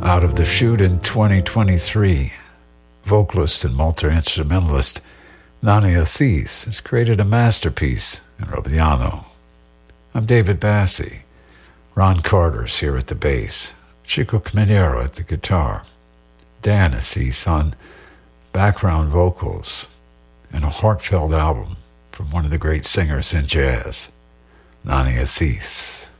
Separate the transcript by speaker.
Speaker 1: Out of the chute in 2023, vocalist and multi-instrumentalist Nani Assis has created a masterpiece in Robbiano. I'm David Bassi. Ron Carter's here at the bass, Chico Caminero at the guitar, Dan Assis on background vocals, and a heartfelt album from one of the great singers in jazz, Nani Assis.